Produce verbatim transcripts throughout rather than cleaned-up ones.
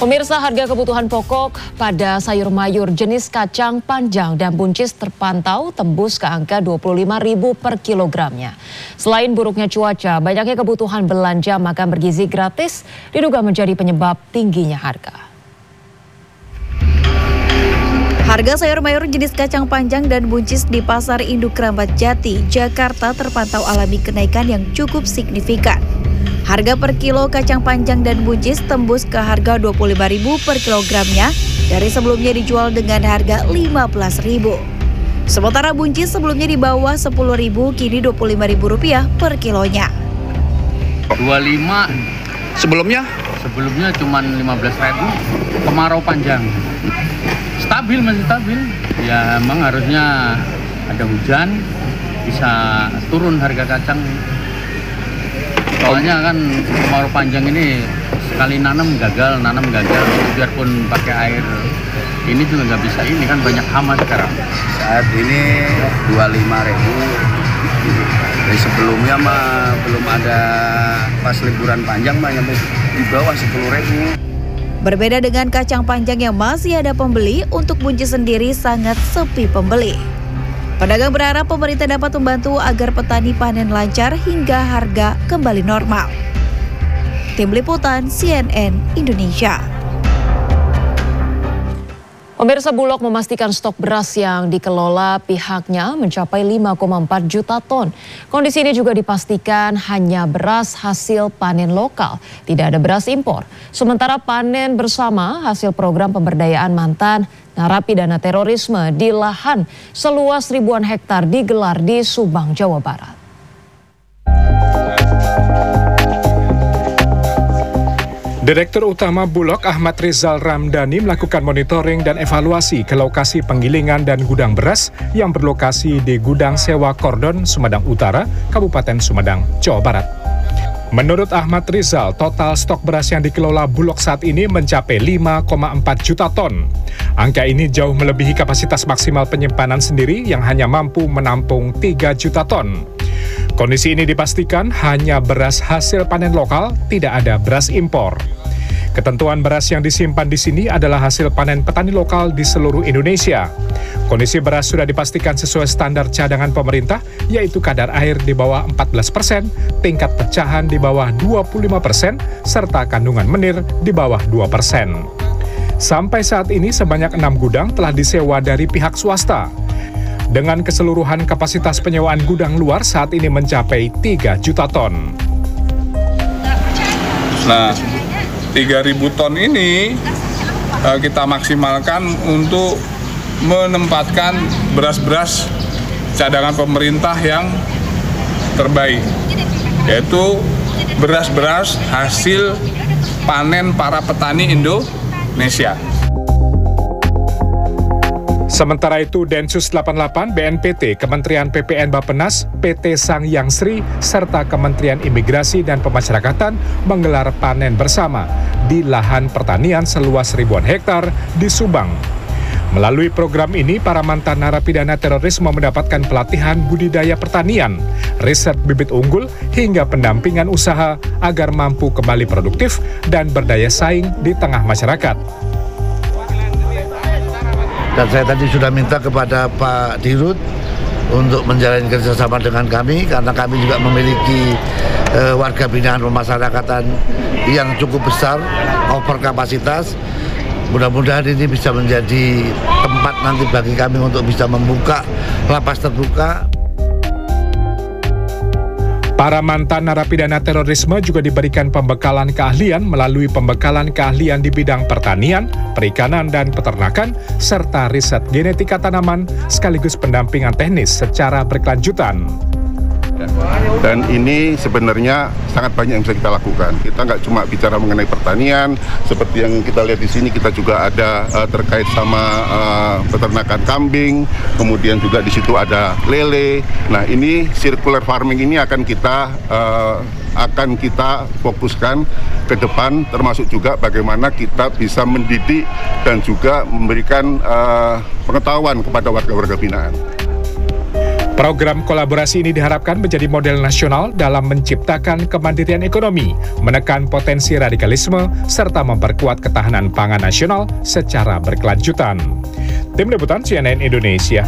Pemirsa, harga kebutuhan pokok pada sayur mayur jenis kacang panjang dan buncis terpantau tembus ke angka dua puluh lima ribu per kilogramnya. Selain buruknya cuaca, banyaknya kebutuhan belanja makan bergizi gratis diduga menjadi penyebab tingginya harga. Harga sayur mayur jenis kacang panjang dan buncis di Pasar Induk Keramat Jati, Jakarta terpantau alami kenaikan yang cukup signifikan. Harga per kilo kacang panjang dan buncis tembus ke harga dua puluh lima ribu per kilogramnya dari sebelumnya dijual dengan harga lima belas ribu. Sementara buncis sebelumnya di bawah sepuluh ribu kini dua puluh lima ribu rupiah per kilonya. dua puluh lima Sebelumnya? Sebelumnya cuma lima belas ribu, kemarau panjang. Stabil, masih stabil. Ya emang harusnya ada hujan, bisa turun harga kacang. Soalnya kan kemarau panjang ini sekali nanam gagal, nanam gagal. Biarpun pakai air ini juga nggak bisa, ini kan banyak hama sekarang. Saat ini dua puluh lima ribu. Dari sebelumnya mah belum ada, pas liburan panjang mah nyampe di bawah sepuluh ribu. Berbeda dengan kacang panjang yang masih ada pembeli, untuk buncis sendiri sangat sepi pembeli. Pedagang berharap pemerintah dapat membantu agar petani panen lancar hingga harga kembali normal. Tim Liputan C N N Indonesia. Pemirsa, Bulog memastikan stok beras yang dikelola pihaknya mencapai lima koma empat juta ton. Kondisi ini juga dipastikan hanya beras hasil panen lokal, tidak ada beras impor. Sementara panen bersama hasil program pemberdayaan mantan narapidana terorisme di lahan seluas ribuan hektar digelar di Subang, Jawa Barat. Direktur Utama Bulog Ahmad Rizal Ramdhani melakukan monitoring dan evaluasi ke lokasi penggilingan dan gudang beras yang berlokasi di Gudang Sewa Kordon, Sumedang Utara, Kabupaten Sumedang, Jawa Barat. Menurut Ahmad Rizal, total stok beras yang dikelola Bulog saat ini mencapai lima koma empat juta ton. Angka ini jauh melebihi kapasitas maksimal penyimpanan sendiri yang hanya mampu menampung tiga juta ton. Kondisi ini dipastikan hanya beras hasil panen lokal, tidak ada beras impor. Ketentuan beras yang disimpan di sini adalah hasil panen petani lokal di seluruh Indonesia. Kondisi beras sudah dipastikan sesuai standar cadangan pemerintah, yaitu kadar air di bawah empat belas persen, tingkat pecahan di bawah dua puluh lima persen, serta kandungan menir di bawah dua persen. Sampai saat ini sebanyak enam gudang telah disewa dari pihak swasta. Dengan keseluruhan kapasitas penyewaan gudang luar saat ini mencapai tiga juta ton. Nah, tiga ribu ton ini uh, kita maksimalkan untuk menempatkan beras-beras cadangan pemerintah yang terbaik, yaitu beras-beras hasil panen para petani Indonesia. Sementara itu, Densus delapan puluh delapan, B N P T, Kementerian P P N Bappenas, P T Sangyang Sri, serta Kementerian Imigrasi dan Pemasyarakatan menggelar panen bersama di lahan pertanian seluas ribuan hektar di Subang. Melalui program ini, para mantan narapidana terorisme mendapatkan pelatihan budidaya pertanian, riset bibit unggul, hingga pendampingan usaha agar mampu kembali produktif dan berdaya saing di tengah masyarakat. Dan saya tadi sudah minta kepada Pak Dirut untuk menjalin kerjasama dengan kami, karena kami juga memiliki uh, warga binaan pemasyarakatan yang cukup besar, over kapasitas. Mudah-mudahan ini bisa menjadi tempat nanti bagi kami untuk bisa membuka lapas terbuka. Para mantan narapidana terorisme juga diberikan pembekalan keahlian melalui pembekalan keahlian di bidang pertanian, perikanan dan peternakan, serta riset genetika tanaman sekaligus pendampingan teknis secara berkelanjutan. Dan ini sebenarnya sangat banyak yang bisa kita lakukan. Kita nggak cuma bicara mengenai pertanian, seperti yang kita lihat di sini, kita juga ada uh, terkait sama uh, peternakan kambing, kemudian juga di situ ada lele. Nah, ini circular farming ini akan kita uh, akan kita fokuskan ke depan, termasuk juga bagaimana kita bisa mendidik dan juga memberikan uh, pengetahuan kepada warga-warga binaan. Program kolaborasi ini diharapkan menjadi model nasional dalam menciptakan kemandirian ekonomi, menekan potensi radikalisme, serta memperkuat ketahanan pangan nasional secara berkelanjutan. Tim Liputan C N N Indonesia.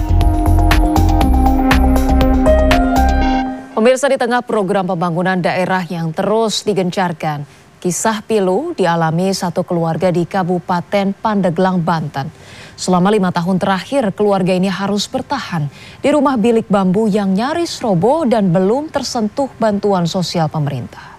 Pemirsa, di tengah program pembangunan daerah yang terus digencarkan, kisah pilu dialami satu keluarga di Kabupaten Pandeglang, Banten. Selama lima tahun terakhir, keluarga ini harus bertahan di rumah bilik bambu yang nyaris roboh dan belum tersentuh bantuan sosial pemerintah.